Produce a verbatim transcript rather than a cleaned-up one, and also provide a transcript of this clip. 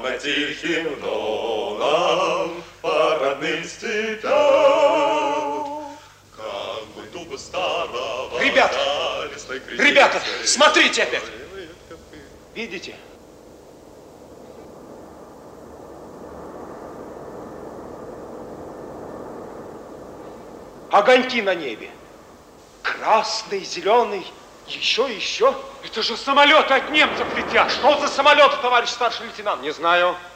по тихим донам, по родным степям, как бы дубы старого. Ребята, ребята, смотрите опять. Видите? Огоньки на небе. Красный, зеленый, еще, еще. Это же самолеты от немцев летят. Что за самолеты, товарищ старший лейтенант? Не знаю.